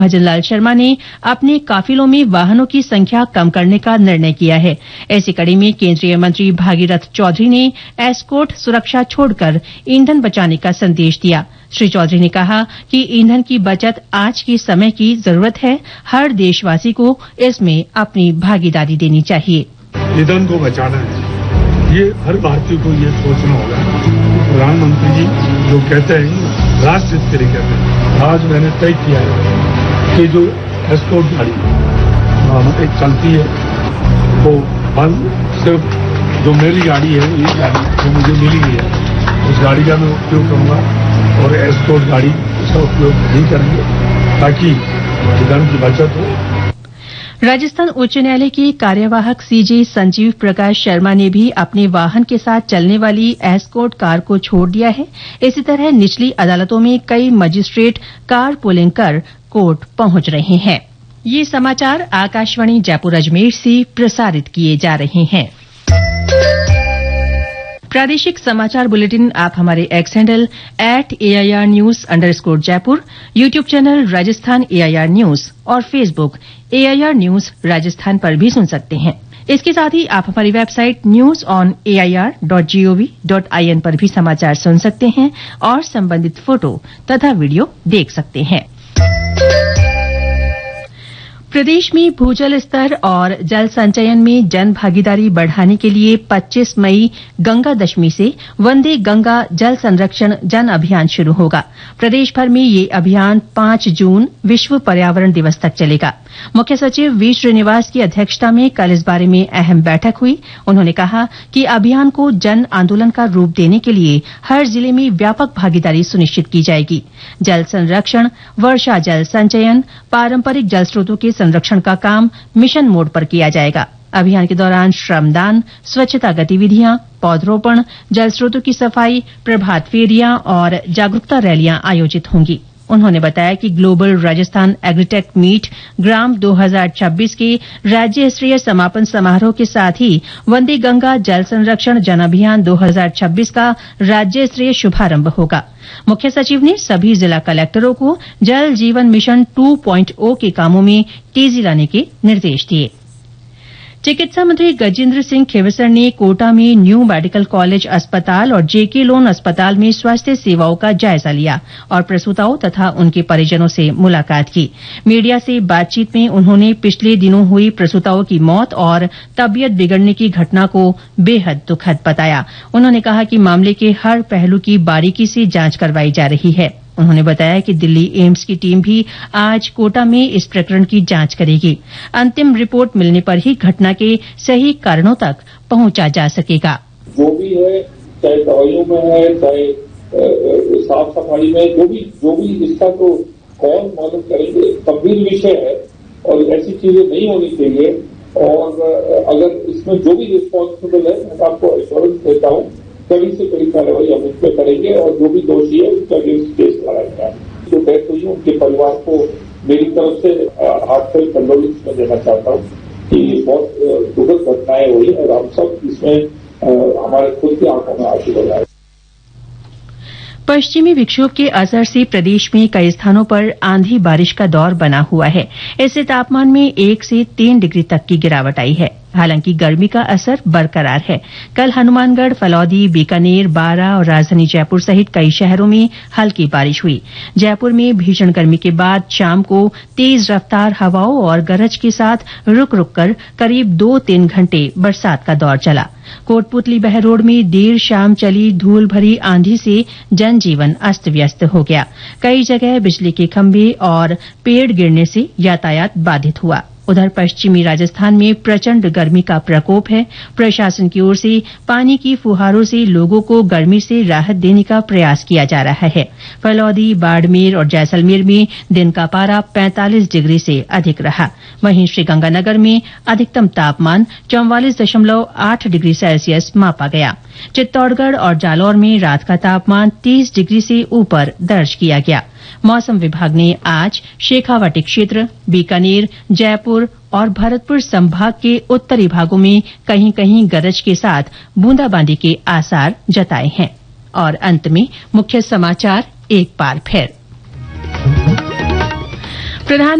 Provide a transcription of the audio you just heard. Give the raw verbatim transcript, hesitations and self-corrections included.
भजनलाल शर्मा ने अपने काफिलों में वाहनों की संख्या कम करने का निर्णय किया है। ऐसी कड़ी में केंद्रीय मंत्री भागीरथ चौधरी ने एस्कॉर्ट सुरक्षा छोड़कर ईंधन बचाने का संदेश दिया। श्री चौधरी ने कहा कि ईंधन की बचत आज के समय की जरूरत है। हर देशवासी को इसमें अपनी भागीदारी देनी चाहिए। ईंधन को बचाना है, ये हर भारतीय को ये सोचना होगा। प्रधानमंत्री जी जो कहते हैं राष्ट्र हित के लिए कहते हैं, आज मैंने तय किया है कि जो एस्कॉर्ट गाड़ी एक चलती है वो बल सिर्फ जो मेरी गाड़ी है, ये गाड़ी जो मुझे मिली है उस गाड़ी का मैं उपयोग करूंगा और एस्कॉर्ट गाड़ी का उपयोग नहीं करेंगे ताकि ईंधन की बचत हो। राजस्थान उच्च न्यायालय के कार्यवाहक सीजे संजीव प्रकाश शर्मा ने भी अपने वाहन के साथ चलने वाली एस्कॉर्ट कार को छोड़ दिया है। इसी तरह निचली अदालतों में कई मजिस्ट्रेट कार पुलिंग कर कोर्ट पहुंच रहे हैं। ये समाचार आकाशवाणी जयपुर अजमेर से प्रसारित किए जा रहे हैं। प्रादेशिक समाचार बुलेटिन आप हमारे x handle at AIR news underscore Jaipur, YouTube channel Rajasthan AIR news और फेसबुक एआईआर न्यूज राजस्थान पर भी सुन सकते हैं। इसके साथ ही आप हमारी website news on AIR dot gov dot IN पर भी समाचार सुन सकते हैं और संबंधित फोटो तथा वीडियो देख सकते हैं। प्रदेश में भूजल स्तर और जल संचयन में जन भागीदारी बढ़ाने के लिए पच्चीस मई गंगा दशमी से वंदे गंगा जल संरक्षण जन अभियान शुरू होगा। प्रदेश भर में ये अभियान पांच जून विश्व पर्यावरण दिवस तक चलेगा। मुख्य सचिव वी श्रीनिवास की अध्यक्षता में कल इस बारे में अहम बैठक हुई। उन्होंने कहा कि अभियान को जन आंदोलन का रूप देने के लिए हर जिले में व्यापक भागीदारी सुनिश्चित की जाएगी। जल संरक्षण, वर्षा जल संचयन, पारंपरिक जल स्रोतों के संरक्षण का काम मिशन मोड पर किया जाएगा। अभियान के दौरान श्रमदान, स्वच्छता गतिविधियां, पौधरोपण, जल स्रोतों की सफाई, प्रभात फेरियां और जागरूकता रैलियां आयोजित होंगी। उन्होंने बताया कि ग्लोबल राजस्थान एग्रीटेक मीट ग्राम दो हज़ार छब्बीस के राज्य स्तरीय समापन समारोह के साथ ही वंदे गंगा जल संरक्षण जन अभियान दो हज़ार छब्बीस का राज्य स्तरीय शुभारंभ होगा। मुख्य सचिव ने सभी जिला कलेक्टरों को जल जीवन मिशन टू पॉइंट ओ के कामों में तेजी लाने के निर्देश दिए। चिकित्सा मंत्री गजेंद्र सिंह खेवसर ने कोटा में न्यू मेडिकल कॉलेज अस्पताल और जेके लोन अस्पताल में स्वास्थ्य सेवाओं का जायजा लिया और प्रसूताओं तथा उनके परिजनों से मुलाकात की। मीडिया से बातचीत में उन्होंने पिछले दिनों हुई प्रसूताओं की मौत और तबीयत बिगड़ने की घटना को बेहद दुखद बताया। उन्होंने कहा कि मामले के हर पहलू की बारीकी से जांच करवाई जा रही है। उन्होंने बताया कि दिल्ली एम्स की टीम भी आज कोटा में इस प्रकरण की जांच करेगी। अंतिम रिपोर्ट मिलने पर ही घटना के सही कारणों तक पहुंचा जा सकेगा। जो भी है, चाहे दवाइयों में है, चाहे साफ सफाई में, जो भी जो भी इसका तो कौन मालूम करेंगे, गंभीर विषय है और ऐसी चीजें नहीं होनी चाहिए। और अगर इसमें जो भी रिस्पॉन्सिबल है, मैं आपको एश्योरेंस देता हूँ कड़ी से कड़ी कार्रवाई हम उस पर करेंगे और जो भी दोषी है उसका अगेंस्ट केस लड़ाएंगे। जो डेथ हुई उनके परिवार को मेरी तरफ से हार्टफेल कंडोलेंस में देना चाहता हूँ कि बहुत दुखद घटनाएं हुई और हम सब इसमें हमारे खुद की आंखों में आंसू बहाए। पश्चिमी विक्षोभ के असर से प्रदेश में कई स्थानों पर आंधी बारिश का दौर बना हुआ है। इससे तापमान में एक से तीन डिग्री तक की गिरावट आई है। हालांकि गर्मी का असर बरकरार है। कल हनुमानगढ़, फलौदी, बीकानेर, बारां और राजधानी जयपुर सहित कई शहरों में हल्की बारिश हुई। जयपुर में भीषण गर्मी के बाद शाम को तेज रफ्तार हवाओं और गरज के साथ रुक रुक कर करीब दो तीन घंटे बरसात का दौर चला। कोटपुतली बहरोड में देर शाम चली धूल भरी आंधी से जनजीवन अस्त व्यस्त हो गया। कई जगह बिजली के खंभे और पेड़ गिरने से यातायात बाधित हुआ। उधर पश्चिमी राजस्थान में प्रचंड गर्मी का प्रकोप है। प्रशासन की ओर से पानी की फुहारों से लोगों को गर्मी से राहत देने का प्रयास किया जा रहा है। फलौदी, बाड़मेर और जैसलमेर में दिन का पारा पैंतालीस डिग्री से अधिक रहा। वहीं श्रीगंगानगर में अधिकतम तापमान चौवालीस दशमलव आठ डिग्री सेल्सियस मापा गया। चित्तौड़गढ़ और जालौर में रात का तापमान तीस डिग्री से ऊपर दर्ज किया गया। मौसम विभाग ने आज शेखावाटी क्षेत्र, बीकानेर, जयपुर और भरतपुर संभाग के उत्तरी भागों में कहीं कहीं गरज के साथ बूंदाबांदी के आसार जताए हैं। और अंत में मुख्य समाचार एक बार फिर। प्रधान